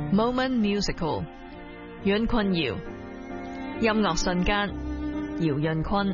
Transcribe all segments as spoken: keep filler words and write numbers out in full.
Moment Musical 阮坤瑤音樂瞬間姚潤坤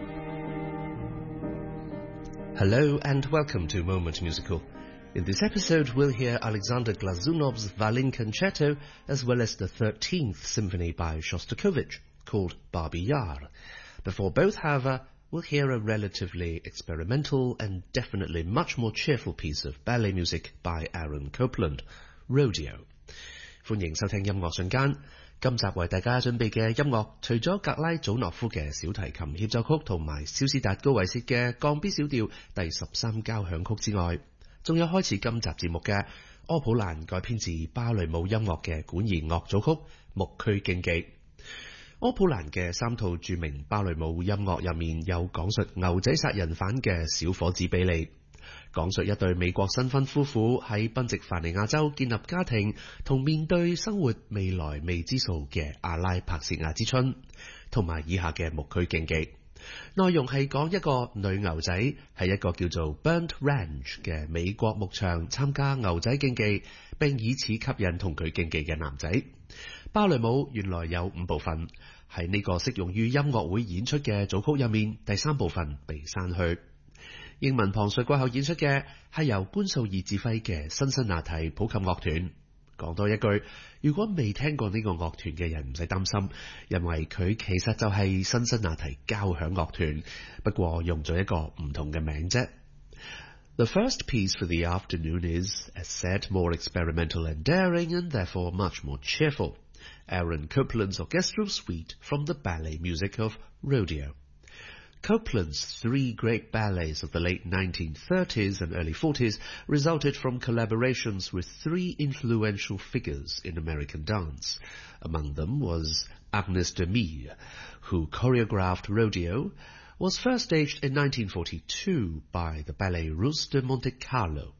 Hello and welcome to Moment Musical. In this episode we'll hear Alexander Glazunov's Violin Concerto as well as the thirteenth Symphony by Shostakovich called Babi Yar. Before both, however, we'll hear a relatively experimental and definitely much more cheerful piece of ballet music by Aaron Copland, Rodeo. 歡迎收聽音樂瞬間，今集為大家準備嘅音樂，除咗格拉祖諾夫嘅小提琴協奏曲同埋肖斯達高維薛嘅降 B 小調第十三交響曲之外，仲有開始今集節目嘅柯普蘭改編自芭蕾舞音樂嘅管弦樂組曲《牧區競技》。柯普蘭嘅三套著名芭蕾舞音樂入面有講述牛仔殺人犯嘅小伙子比利，講述一對美國新婚夫婦喺賓夕凡尼亞州建立家庭同面對生活未來未知數嘅阿拉帕契亞之春，同埋以下嘅牧區競技。內容係講一個女牛仔喺一個叫做 Burnt Ranch 嘅美國牧場參加牛仔競技，並以此吸引同佢競技嘅男仔。芭蕾舞原來有五部分，喺呢個適用於音樂會演出嘅組曲入面，第三部分被刪去。英文旁述過後演出嘅係由官素爾指揮嘅辛辛那提普琴樂團。講多一句，如果未聽過呢個樂團嘅人唔使擔心，因為佢其實就係辛辛那提交響樂團，不過用咗一個唔同嘅名啫。The first piece for the afternoon is, as said, more experimental and daring and therefore much more cheerful. Aaron Copland's orchestral suite from the ballet music of Rodeo. Copland's three great ballets of the late nineteen thirties and early forties resulted from collaborations with three influential figures in American dance. Among them was Agnès Demy, who choreographed Rodeo, was first staged in nineteen forty-two by the Ballet Russe de Monte Carlo.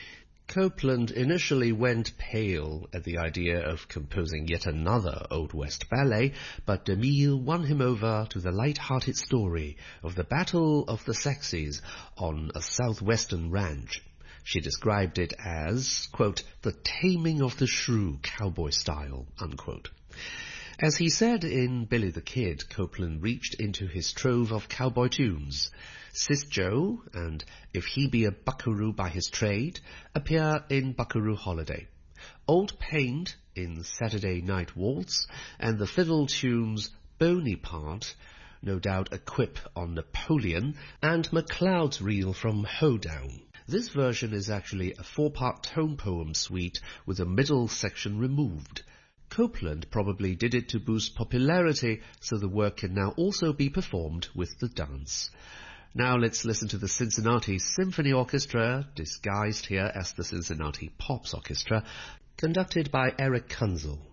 Copland initially went pale at the idea of composing yet another Old West ballet, but Demy won him over to the light-hearted story of the Battle of the Sexes on a southwestern ranch. She described it as, quote, the taming of the shrew cowboy style, unquote. As he said in Billy the Kid, Copland reached into his trove of cowboy tunes. Sis Joe and If He Be a Buckaroo by His Trade appear in Buckaroo Holiday. Old Paint in Saturday Night Waltz, and the fiddle tunes Bonaparte, no doubt a quip on Napoleon, and MacLeod's Reel from Hoedown. This version is actually a four-part tone poem suite with a middle section removed. Copland probably did it to boost popularity, so the work can now also be performed with the dance. Now let's listen to the Cincinnati Symphony Orchestra, disguised here as the Cincinnati Pops Orchestra, conducted by Eric Kunzel.